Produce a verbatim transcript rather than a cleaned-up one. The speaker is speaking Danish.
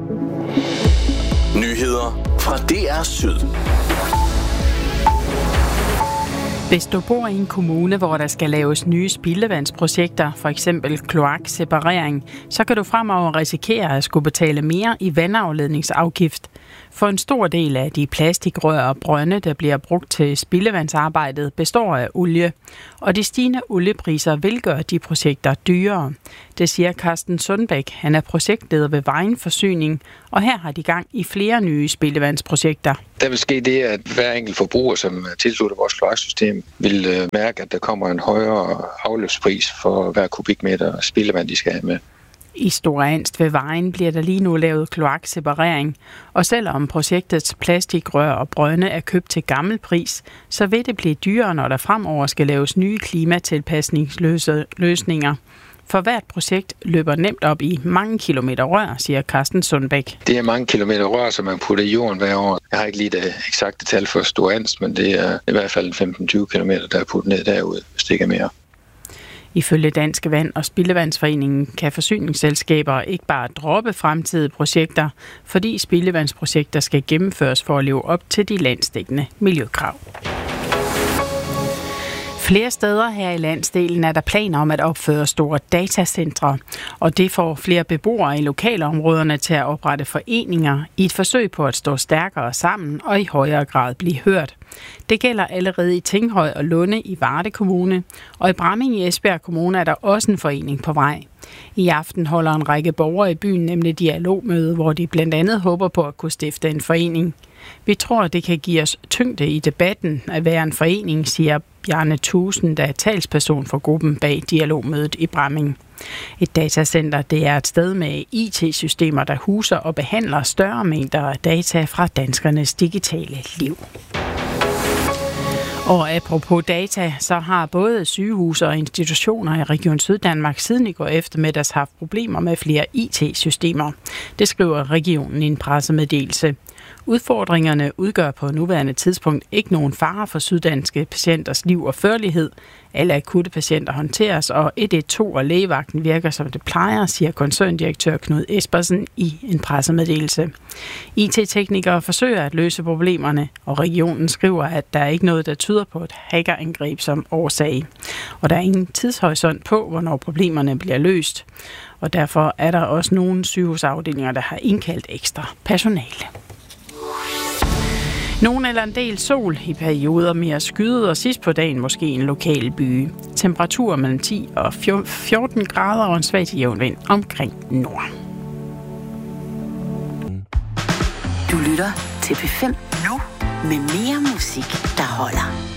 Nyheder fra D R Syd. Hvis du bor i en kommune, hvor der skal laves nye spildevandsprojekter, for eksempel kloakseparering, så kan du fremover risikere at skulle betale mere i vandafledningsafgift. For en stor del af de plastikrør og brønde, der bliver brugt til spildevandsarbejdet, består af olie. Og de stigende oliepriser vil gøre de projekter dyrere. Det siger Carsten Sundbæk. Han er projektleder ved Vejen Forsyning, og her har de gang i flere nye spildevandsprojekter. Der vil ske det, at hver enkelt forbruger, som tilslutter vores kloaksystem, vil mærke, at der kommer en højere afløbspris for hver kubikmeter spildevand, de skal have med. I Store Andst ved Vejen bliver der lige nu lavet kloakseparering, og selvom projektets plastikrør og brønde er købt til gammel pris, så vil det blive dyrere, når der fremover skal laves nye klimatilpasningsløsninger. For hvert projekt løber nemt op i mange kilometer rør, siger Carsten Sundbæk. Det er mange kilometer rør, som man putter i jorden hver år. Jeg har ikke lige det eksakte tal for Store Andst, men det er i hvert fald femten til tyve kilometer, der er puttet ned derude, hvis det ikke er mere. Ifølge Danske Vand- og Spildevandsforeningen kan forsyningsselskaber ikke bare droppe fremtidige projekter, fordi spildevandsprojekter skal gennemføres for at leve op til de landsdækkende miljøkrav. Flere steder her i landsdelen er der planer om at opføre store datacentre, og det får flere beboere i lokalområderne til at oprette foreninger i et forsøg på at stå stærkere sammen og i højere grad blive hørt. Det gælder allerede i Tinghøj og Lunde i Varde Kommune, og i Bramming i Esbjerg Kommune er der også en forening på vej. I aften holder en række borgere i byen nemlig dialogmøde, hvor de blandt andet håber på at kunne stifte en forening. Vi tror, at det kan give os tyngde i debatten at være en forening, siger Bjarne Thusen, der er talsperson for gruppen bag dialogmødet i Bramming. Et datacenter, det er et sted med I T-systemer, der huser og behandler større mængder af data fra danskernes digitale liv. Og apropos data, så har både sygehuse og institutioner i Region Syddanmark siden i går eftermiddags haft problemer med flere I T-systemer. Det skriver regionen i en pressemeddelelse. Udfordringerne udgør på nuværende tidspunkt ikke nogen fare for syddanske patienters liv og førlighed. Alle akutte patienter håndteres, og et et to og lægevagten virker som det plejer, siger koncerndirektør Knud Espersen i en pressemeddelelse. I T-teknikere forsøger at løse problemerne, og regionen skriver, at der er ikke noget, der tyder på et hackerangreb som årsag. Og der er ingen tidshorisont på, hvornår problemerne bliver løst. Og derfor er der også nogle sygehusafdelinger, der har indkaldt ekstra personale. Nogen eller en del sol i perioder mere skyet, og sidst på dagen måske en lokal byge. Temperaturer mellem ti og fjorten grader og en svag til jævn vind omkring nord. Du lytter til P fem nu med mere musik, der holder.